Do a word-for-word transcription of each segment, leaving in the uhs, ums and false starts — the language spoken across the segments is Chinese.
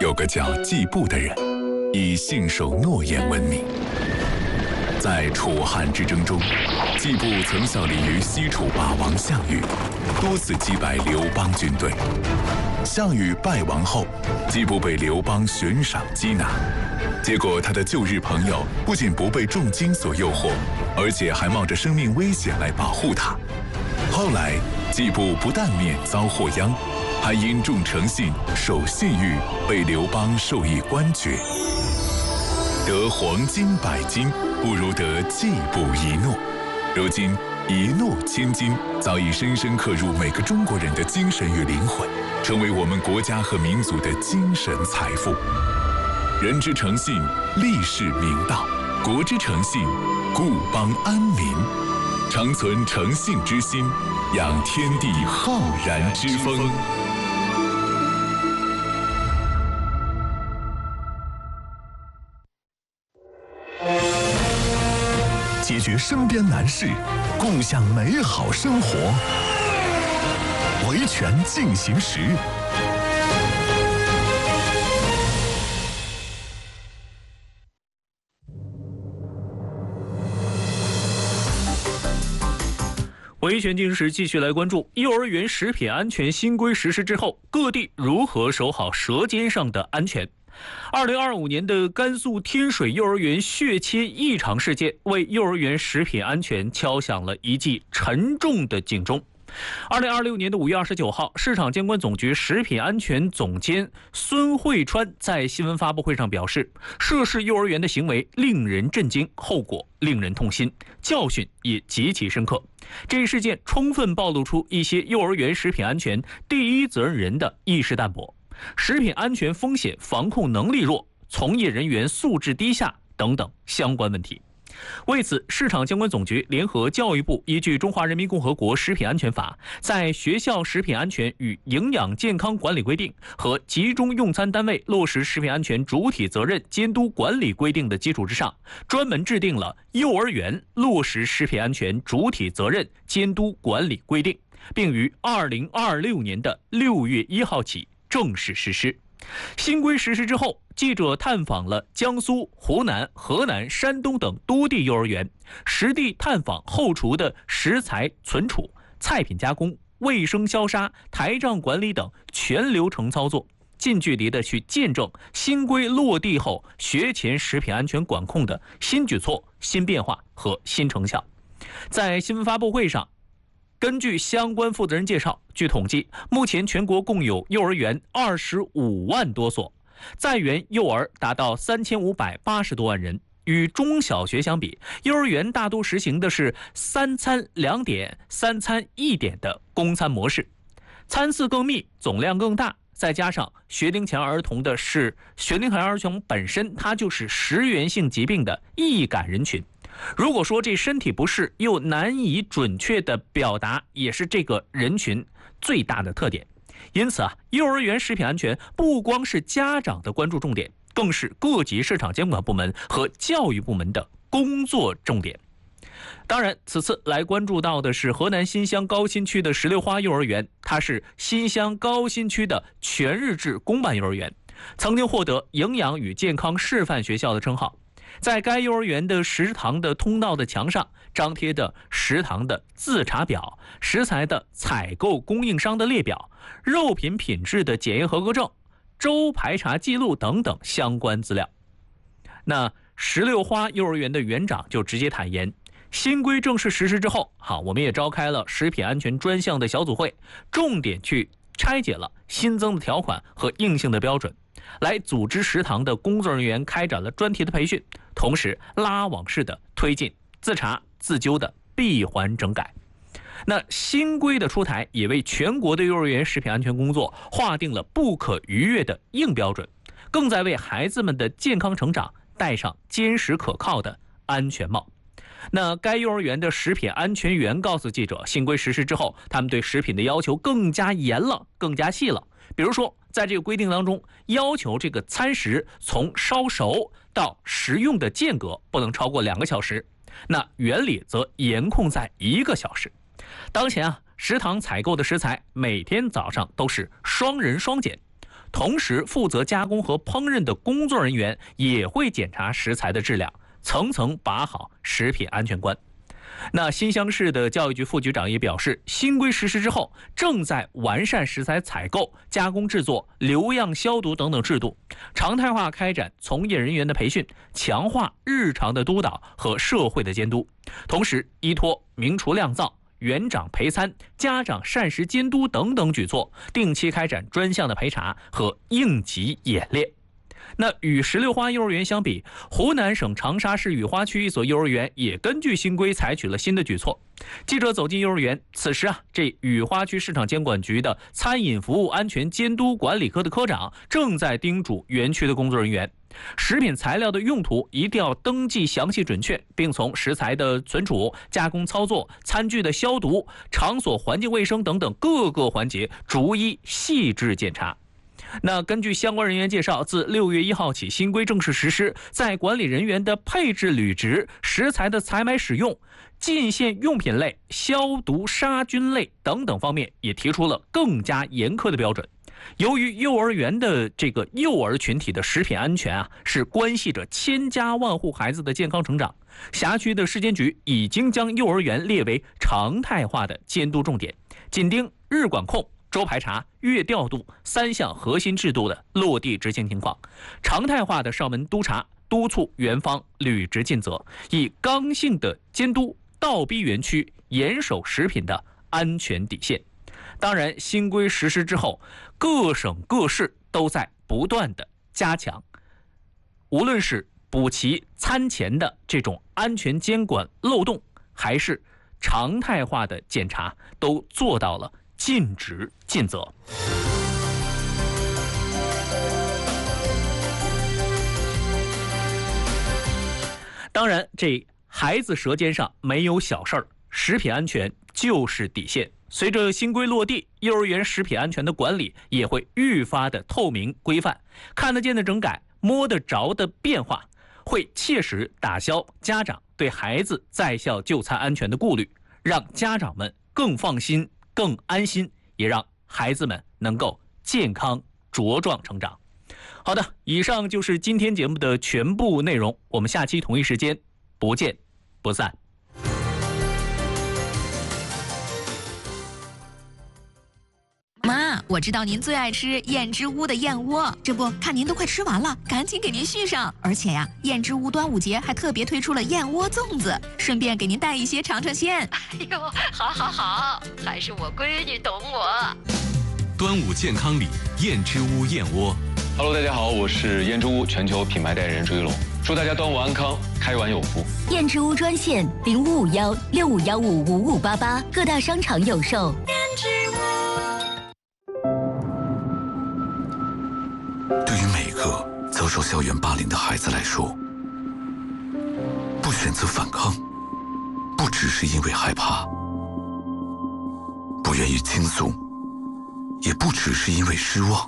有个叫季布的人，以信守诺言闻名。在楚汉之争中，季布曾效力于西楚霸王项羽，多次击败刘邦军队。项羽败亡后，季布被刘邦悬赏缉拿，结果他的旧日朋友不仅不被重金所诱惑，而且还冒着生命危险来保护他。后来，季布不但免遭祸殃，还因重诚信、守信誉，被刘邦授以官爵。得黄金百斤，不如得季布一诺。如今，一诺千金早已深深刻入每个中国人的精神与灵魂，成为我们国家和民族的精神财富。人之诚信，立世明道；国之诚信，固邦安民。常存诚信之心，养天地浩然之风。 解决身边难事，共享美好生活。维权进行时。 维权进行时继续来关注幼儿园食品安全新规实施之后，各地如何守好舌尖上的安全。二零二五年的甘肃天水幼儿园血切异常事件，为幼儿园食品安全敲响了一记沉重的警钟。二零二六年的五月二十九号，市场监管总局食品安全总监孙慧川在新闻发布会上表示，涉事幼儿园的行为令人震惊，后果令人痛心，教训也极其深刻。这一事件充分暴露出一些幼儿园食品安全第一责任人的意识淡薄，食品安全风险防控能力弱，从业人员素质低下等等相关问题。为此，市场监管总局联合教育部依据《中华人民共和国食品安全法》，在学校食品安全与营养健康管理规定和集中用餐单位落实食品安全主体责任监督管理规定的基础之上，专门制定了幼儿园落实食品安全主体责任监督管理规定，并于二零二六年的六月一号起正式实施。新规实施之后，记者探访了江苏、湖南、河南、山东等多地幼儿园，实地探访后厨的食材存储、菜品加工、卫生消杀、台账管理等全流程操作，近距离的去见证新规落地后学前食品安全管控的新举措、新变化和新成效。在新闻发布会上，根据相关负责人介绍，据统计，目前全国共有幼儿园二十五万多所，在园幼儿达到三千五百八十多万人。与中小学相比，幼儿园大多实行的是三餐两点、三餐一点的供餐模式，餐次更密，总量更大，再加上学龄前儿童的是学龄前儿童本身它就是食源性疾病的易感人群。如果说这身体不适又难以准确的表达，也是这个人群最大的特点。因此啊，幼儿园食品安全不光是家长的关注重点，更是各级市场监管部门和教育部门的工作重点。当然，此次来关注到的是河南新乡高新区的石榴花幼儿园，它是新乡高新区的全日制公办幼儿园，曾经获得营养与健康示范学校的称号。在该幼儿园的食堂的通道的墙上张贴的食堂的自查表、食材的采购供应商的列表、肉品品质的检验合格证、粥排查记录等等相关资料。那石榴花幼儿园的园长就直接坦言，新规正式实施之后，好，我们也召开了食品安全专项的小组会，重点去拆解了新增的条款和硬性的标准，来组织食堂的工作人员开展了专题的培训，同时拉网式的推进自查自纠的闭环整改。那新规的出台也为全国的幼儿园食品安全工作划定了不可逾越的硬标准，更在为孩子们的健康成长戴上坚实可靠的安全帽。那该幼儿园的食品安全员告诉记者，新规实施之后，他们对食品的要求更加严了，更加细了。比如说，在这个规定当中，要求这个餐食从烧熟到食用的间隔不能超过两个小时，那原理则严控在一个小时。当前啊，食堂采购的食材每天早上都是双人双检， 同时负责加工和烹饪的工作人员也会检查食材的质量，层层把好食品安全关。那新乡市的教育局副局长也表示，新规实施之后，正在完善食材采购、加工制作、留样消毒等等制度，常态化开展从业人员的培训，强化日常的督导和社会的监督。同时，依托明厨亮灶、园长陪餐、家长膳食监督等等举措，定期开展专项的排查和应急演练。那与石榴花幼儿园相比，湖南省长沙市雨花区一所幼儿园也根据新规采取了新的举措。记者走进幼儿园，此时啊，这雨花区市场监管局的餐饮服务安全监督管理科的科长正在叮嘱园区的工作人员，食品材料的用途一定要登记详细准确，并从食材的存储、加工操作、餐具的消毒、场所环境卫生等等各个环节逐一细致检查。那根据相关人员介绍，自六月一号起，新规正式实施，在管理人员的配置履职、食材的采买使用、进献用品类、消毒杀菌类等等方面，也提出了更加严苛的标准。由于幼儿园的这个幼儿群体的食品安全啊，是关系着千家万户孩子的健康成长，辖区的市监局已经将幼儿园列为常态化的监督重点，紧盯日管控、周排查、月调度三项核心制度的落地执行情况，常态化的上门督查，督促园方履职尽责，以刚性的监督倒逼园区严守食品的安全底线。当然，新规实施之后，各省各市都在不断的加强，无论是补齐餐前的这种安全监管漏洞，还是常态化的检查，都做到了尽职尽责。当然，这孩子舌尖上没有小事儿，食品安全就是底线。随着新规落地，幼儿园食品安全的管理也会愈发的透明规范，看得见的整改，摸得着的变化，会切实打消家长对孩子在校就餐安全的顾虑，让家长们更放心、更安心，也让孩子们能够健康茁壮成长。好的，以上就是今天节目的全部内容，我们下期同一时间不见不散。 妈，我知道您最爱吃燕之屋的燕窝，这不看您都快吃完了，赶紧给您续上。而且呀，燕之屋端午节还特别推出了燕窝粽子，顺便给您带一些尝尝鲜。 哎呦，好好好，还是我闺女懂我。 端午健康礼，燕之屋燕窝。 Hello， 大家好，我是燕之屋全球品牌代言人朱一龙，祝大家端午安康，开碗有福。 燕之屋专线零五五幺六五幺五五五八八，各大商场有售。 燕之屋。 对于每个遭受校园霸凌的孩子来说，不选择反抗，不只是因为害怕，不愿意倾诉，也不只是因为失望。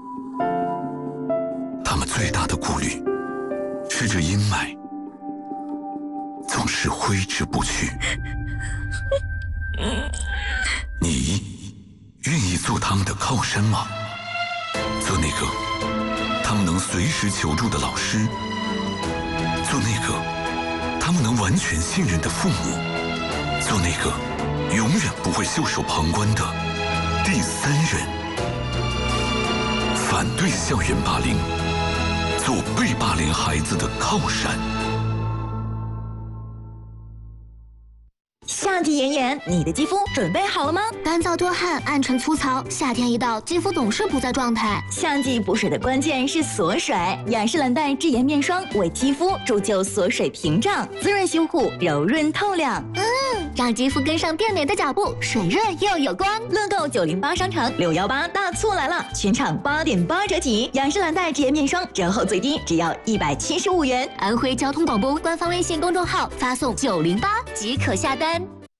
他们最大的顾虑是这阴霾总是挥之不去。你愿意做他们的靠山吗？做那个他们能随时求助的老师，做那个他们能完全信任的父母，做那个永远不会袖手旁观的第三人。反对校园霸凌，做被霸凌孩子的靠山。 夏季炎炎，你的肌肤准备好了吗？ 干燥多汗，暗沉粗糙，夏天一到，肌肤总是不在状态。 夏季补水的关键是锁水，雅诗兰黛智妍面霜为肌肤铸就锁水屏障，滋润修护，柔润透亮。 嗯，让肌肤跟上变美的脚步，水润又有光。 乐购九零八商城六幺八大促来了，全场八点八折起，雅诗兰黛智妍面霜折后最低只要一百七十五元。 安徽交通广播官方微信公众号发送九零八即可下单。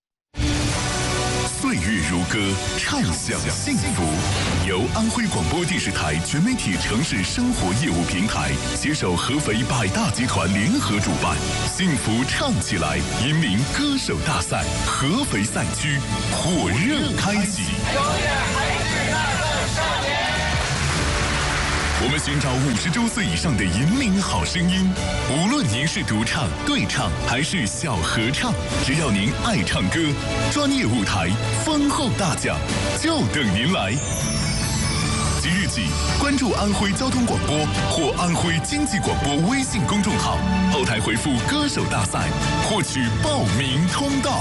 岁月如歌，畅享幸福。由安徽广播电视台全媒体城市生活业务平台携手合肥百大集团联合主办，幸福唱起来引领歌手大赛合肥赛区火热开启。 永远还是那个少年。 我们寻找五十周岁以上的银铃好声音，无论您是独唱、对唱还是小合唱，只要您爱唱歌，专业舞台、丰厚大奖就等您来。即日起，关注安徽交通广播或安徽经济广播微信公众号，后台回复“歌手大赛”，获取报名通道。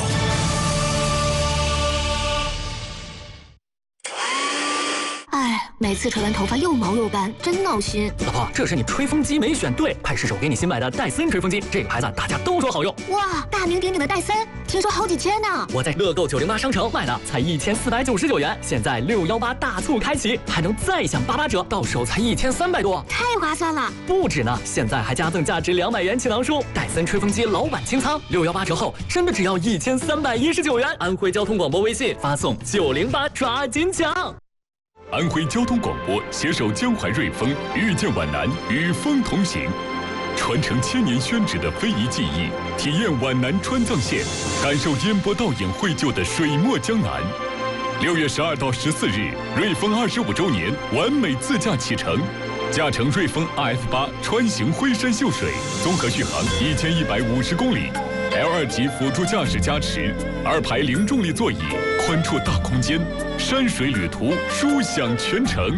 哎，每次吹完头发又毛又干，真闹心。 老婆，这是你吹风机没选对，快试手给你新买的戴森吹风机，这个牌子大家都说好用。 哇，大名鼎鼎的戴森，听说好几千呢。 我在乐购九零八商城买的，才一千四百九十九元，现在六幺八大促开启，还能再享八八折，到手才一千三百多， 太划算了。 不止呢，现在还加赠价值两百元启囊书，戴森吹风机老板清仓，六幺八折后真的只要一千三百一十九元。安徽交通广播微信发送九零八，抓紧抢。 安徽交通广播携手江淮瑞丰，遇见皖南，与风同行，传承千年宣纸的非遗技艺，体验皖南川藏线，感受烟波倒影绘就的水墨江南。六月十二到十四日，瑞丰二十五周年完美自驾启程，驾乘瑞丰 R F 八穿行徽山秀水，综合续航一千一百五十公里。L 二级辅助驾驶加持，二排零重力座椅，宽绰大空间，山水旅途舒享全程。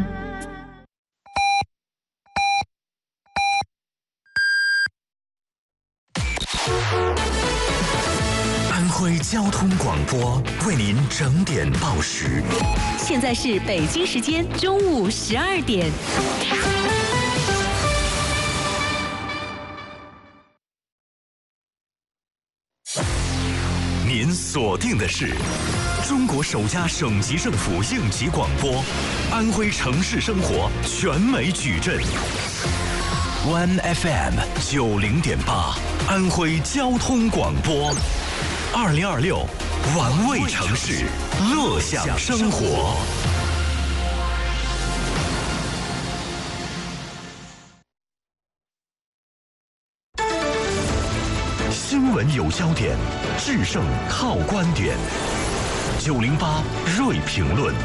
安徽交通广播为您整点报时， 现在是北京时间中午十二点。 您锁定的是中国首家省级政府应急广播，安徽城市生活全美矩阵 ，One F M 九零点八，安徽交通广播，二零二六，玩味城市，乐享生活。新闻有焦点，制胜靠观点。九零八锐评论。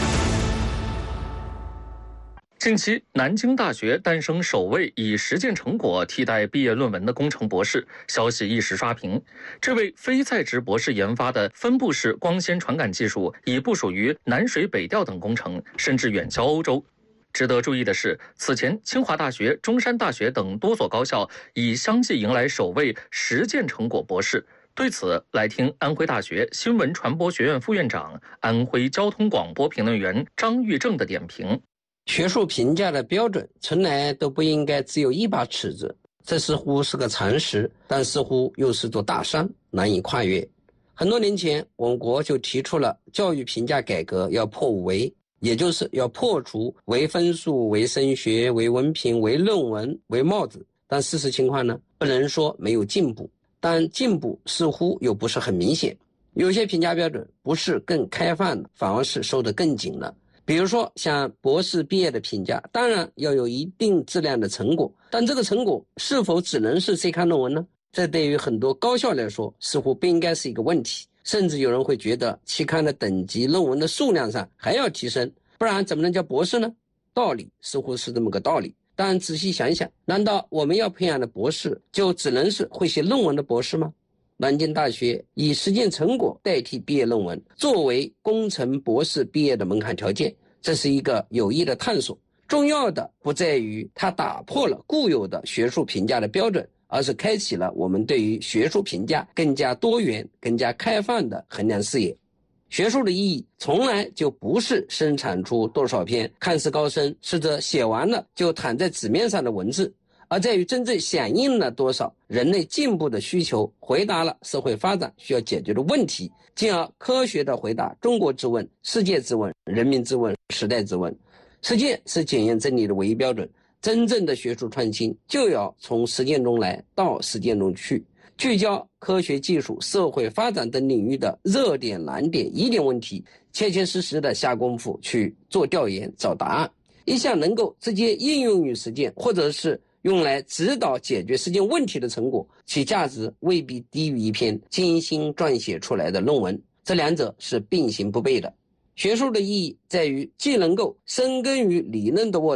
近期，南京大学诞生首位以实践成果替代毕业论文的工程博士，消息一时刷屏。这位非在职博士研发的分布式光纤传感技术，已部署于南水北调等工程，甚至远销欧洲。值得注意的是，此前清华大学、中山大学等多所高校已相继迎来首位实践成果博士。对此，来听安徽大学新闻传播学院副院长、安徽交通广播评论员张玉正的点评： 学术评价的标准从来都不应该只有一把尺子，这似乎是个常识，但似乎又是座大山，难以跨越。很多年前，我国就提出了教育评价改革要破五唯，也就是要破除唯分数、唯升学、唯文凭、唯论文、唯帽子。但事实情况呢，不能说没有进步，但进步似乎又不是很明显。有些评价标准不是更开放了，反而是收得更紧了。比如说像博士毕业的评价，当然要有一定质量的成果，但这个成果是否只能是期刊论文呢？这对于很多高校来说似乎不应该是一个问题，甚至有人会觉得期刊的等级、论文的数量上还要提升，不然怎么能叫博士呢？道理似乎是这么个道理，但仔细想想，难道我们要培养的博士就只能是会写论文的博士吗？南京大学以实践成果代替毕业论文，作为工程博士毕业的门槛条件，这是一个有益的探索。重要的不在于它打破了固有的学术评价的标准，而是开启了我们对于学术评价更加多元、更加开放的衡量视野。学术的意义从来就不是生产出多少篇看似高深、实则写完了就躺在纸面上的文字，而在于真正响应了多少人类进步的需求，回答了社会发展需要解决的问题，进而科学地回答中国之问、世界之问、人民之问、时代之问。实践是检验真理的唯一标准，真正的学术创新就要从实践中来到实践中去，聚焦科学技术、社会发展等领域的热点、难点、疑点问题，切切实实的下功夫去做调研、找答案。一项能够直接应用于实践，或者是用来指导解决实践问题的成果，其价值未必低于一篇精心撰写出来的论文，这两者是并行不悖的。学术的意义在于既能够深耕于理论的沃土，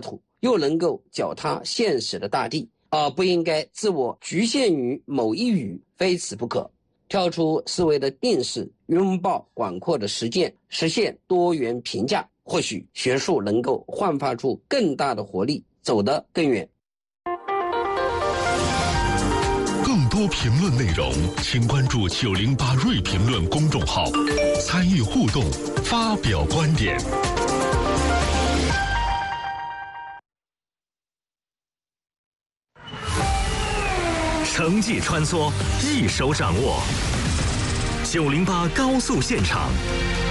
又能够脚踏现实的大地，而不应该自我局限于某一语，非此不可。跳出思维的定式，拥抱广阔的实践，实现多元评价，或许学术能够焕发出更大的活力，走得更远。 更多评论内容，请关注九零八锐评论公众号，参与互动，发表观点。 城际穿梭，一手掌握。九零八高速现场，